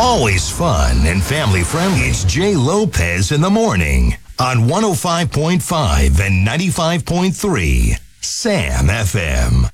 Always fun and family friendly. It's Jay Lopez in the morning on 105.5 and 95.3 Sam FM.